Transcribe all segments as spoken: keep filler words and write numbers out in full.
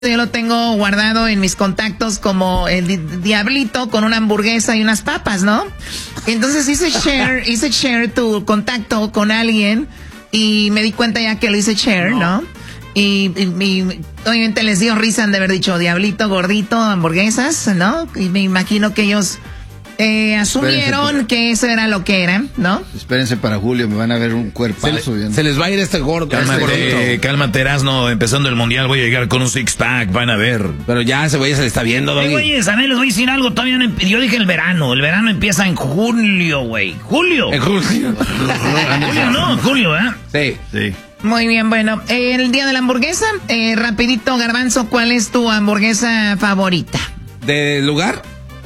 Yo lo tengo guardado en mis contactos como el di diablito con una hamburguesa y unas papas, ¿no? Entonces hice share, hice share tu contacto con alguien y me di cuenta ya que lo hice share, ¿no? Y, y, y obviamente les dio risa de haber dicho diablito, gordito, hamburguesas, ¿no? Y me imagino que ellos eh, asumieron que eso era lo que era, ¿no? Espérense para julio, me van a ver un cuerpazo. Se, le, bien. se les va a ir este gordo. Cálmate, este cálmate, Erasno. Empezando el mundial voy a llegar con un six-pack, van a ver. Pero ya ese güey se le está viendo, Doggy. güey. Oye, ¿sabes? Les voy a decir algo. Todavía no yo dije el verano. El verano empieza en julio, güey. ¿Julio? En julio. Julio, no, julio, ¿eh? Sí. Sí. Muy bien, bueno, eh, el día de la hamburguesa, eh, rapidito, Garbanzo, ¿cuál es tu hamburguesa favorita? ¿De lugar?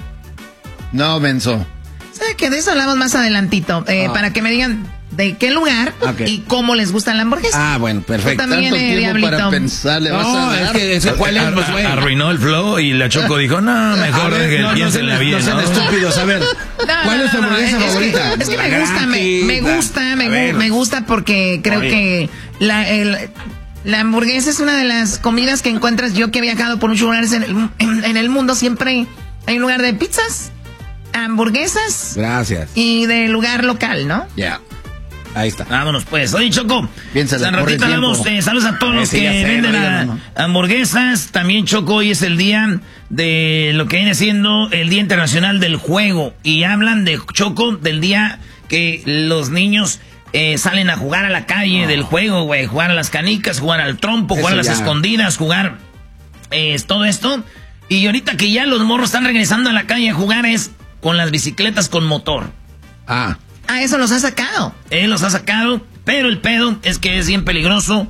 No, menso. ¿Sabes que de eso hablamos más adelantito? Eh, ah. Para que me digan de qué lugar okay. y cómo les gusta la hamburguesa. Ah, bueno, perfecto. Tú también, Tanto eh, tiempo Diablito. para pensar, le vas no, a dar. es que, es que ¿cuál es? Pues, güey. Arruinó el flow y la Choco dijo, no, mejor A ver, que no, piense en no la vida, No sean ¿no? estúpidos, a ver. No, ¿Cuál no, es tu no, hamburguesa es que- favorita? Es que, La me gusta, me, me granja. gusta, me, A gu- ver. me gusta porque creo Oye. que la, el, la hamburguesa es una de las comidas que encuentras. Yo que he viajado por muchos lugares en el, en, en el mundo, siempre hay un lugar de pizzas, hamburguesas Gracias. y de lugar local, ¿no? Ya. Yeah. Ahí está. Vámonos pues. Oye, Choco, Piénsale, San corre ratito el hablamos, tiempo. eh, saludos a todos Eh, los sí, que ya sé, venden no a- digan, no. hamburguesas. También, Choco, hoy es el día de lo que viene siendo el Día Internacional del Juego. Y hablan de, Choco, del día que los niños eh, salen a jugar a la calle Oh. del juego, güey. Jugar a las canicas, jugar al trompo, jugar a Eso las ya. escondidas, jugar eh, todo esto. Y ahorita que ya los morros están regresando a la calle a jugar es con las bicicletas con motor. Ah. Ah, eso los ha sacado. Él los ha sacado, pero el pedo es que es bien peligroso.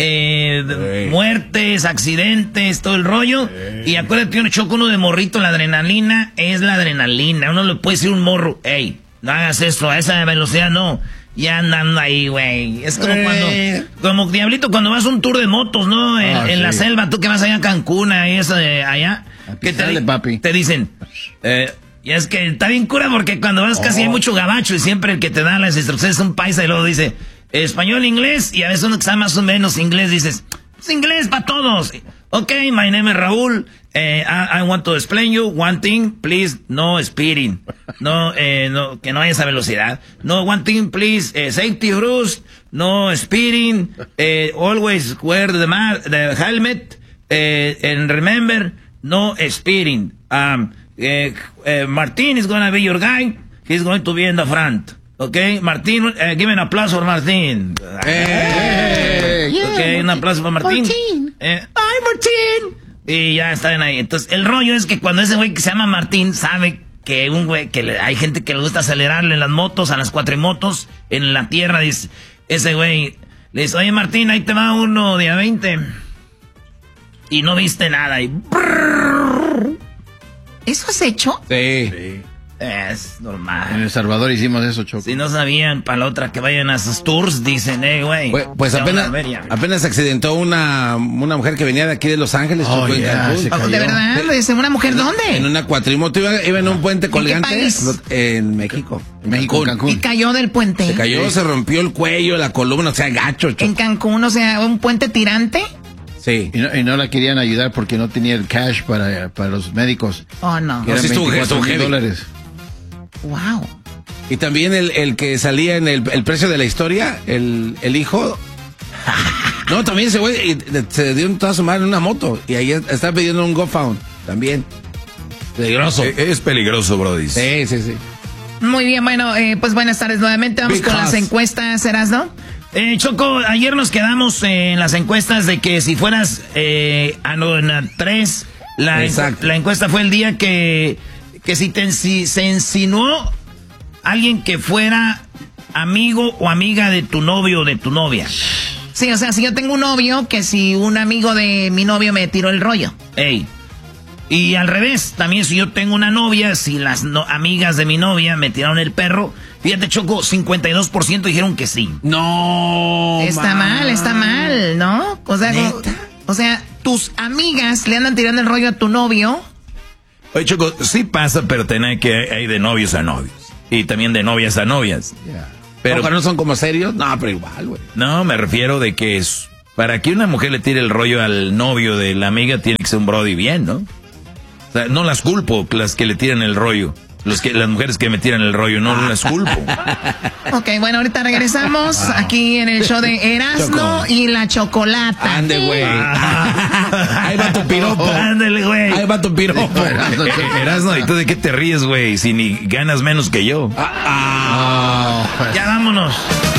Eh, Ey. muertes, accidentes, todo el rollo. Ey. Y acuérdate, uno choca uno de morrito, la adrenalina es la adrenalina. Uno le puede decir un morro, hey, no hagas esto, a esa velocidad no. Ya andan ahí, güey. Es como Ey. cuando, como Diablito, cuando vas a un tour de motos, ¿no? En, Ah, en sí. la selva, tú que vas allá a Cancún, ahí, eso de allá. A que te, pisarle, di- papi. te dicen, eh, y es que está bien cura porque cuando vas casi hay mucho gabacho y siempre el que te da las instrucciones es un paisa y luego dice español, inglés y a veces uno que sabe más o menos inglés dices, es inglés para todos. Ok, my name is Raúl. Eh, I, I want to explain you one thing, please, no speeding. No, eh, no, que no haya esa velocidad. No, one thing, please, eh, safety rules, no speeding, eh, always wear the, ma the helmet, eh, and remember, no speeding. Um, eh, eh, Martin is gonna be your guy. He's going to be in the front. Okay, Martin, eh, give an applause for Martin. ¡Eh! Ok, un aplauso para Martín. Martín. Eh, ¡Ay, Martín! Y ya están ahí. Entonces, el rollo es que cuando ese güey que se llama Martín sabe que un güey, que le, hay gente que le gusta acelerarle en las motos, a las cuatrimotos, en la tierra, dice, ese güey le dice, oye, Martín, ahí te va uno de a veinte. Y no viste nada. Y brrr, ¿Eso has hecho? Sí. Sí. es En normal. El Salvador hicimos eso, Choco. Si no sabían, para la otra que vayan a esos tours, dicen, eh, güey. Pues, pues se van apenas, a ver ya. apenas se accidentó una, una mujer que venía de aquí de Los Ángeles. Oh, Choco, en ya, Cancún. se cayó. ¿De verdad? ¿De una mujer dónde? En una cuatrimoto, iba, iba en un puente colgante. país? En México. En México, en Cancún. Y cayó del puente. Se cayó, se rompió el cuello, la columna, o sea, gacho, Choco. En Cancún, o sea, un puente tirante. Sí. Y no, y no la querían ayudar porque no tenía el cash para, para los médicos. Oh, no. Que eran sí estuvo- veinticuatro estuvo mil heavy. dólares. Wow. Y también el, el que salía en el, el precio de la historia, el, el hijo. No, también ese güey y se dio en toda su madre en una moto. Y ahí está pidiendo un GoFound también. Peligroso. Eh, Es peligroso, Brody. Sí, sí, sí. Muy bien, bueno, eh, pues buenas tardes nuevamente. Vamos con Because- las encuestas, Erasno. Eh, Choco, ayer nos quedamos eh, en las encuestas de que si fueras eh, a no, en la tres, la, Exacto. encu- la encuesta fue el día que, que si, te, si se insinuó alguien que fuera amigo o amiga de tu novio o de tu novia. Sí, o sea, si yo tengo un novio, que si un amigo de mi novio me tiró el rollo. Ey. Y al revés, también si yo tengo una novia, si las no- amigas de mi novia me tiraron el perro, fíjate, Choco, cincuenta y dos por ciento dijeron que sí. No. Está man. mal, está mal, ¿no? O sea, como- o sea, tus amigas le andan tirando el rollo a tu novio. Oye, Choco, sí pasa, pero tenés que hay de novios a novios. Y también de novias a novias. Yeah. Pero Ojo, no son como serios. No, pero igual, güey. no, me refiero de que es, para que una mujer le tire el rollo al novio de la amiga, tiene que ser un brody bien, ¿no? O sea, no las culpo, las que le tiran el rollo. Los que, las mujeres que me tiran el rollo, no las culpo. Ok, bueno, ahorita regresamos aquí en el show de Erasmo y la Chocolata. Ande, güey. Ahí va tu piropo. Ándale, güey. Ahí va tu piropo. Erasmo, ¿y tú de qué te ríes, güey? Si ni ganas menos que yo. Ah, ah. Ya vámonos.